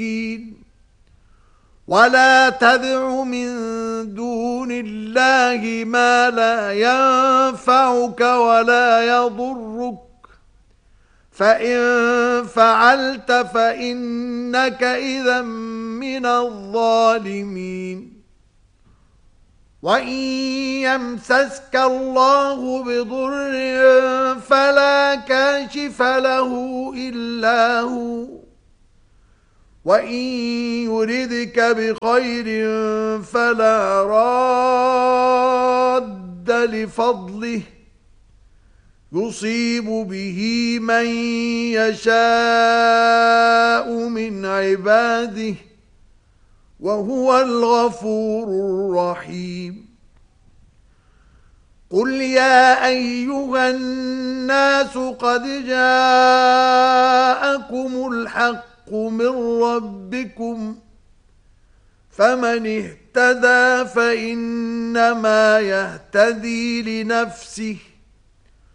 ولا تدع من دون الله ما لا ينفعك ولا يضرك فإن فعلت فإنك إذا من الظالمين وإن يمسسك الله بضر فلا كاشف له إلا هو وإن يردك بخير فلا راد لفضله يصيب به من يشاء من عباده وهو الغفور الرحيم قل يا أيها الناس قد جاءكم الحق من ربكم فمن اهتدى فإنما يهتدي لنفسه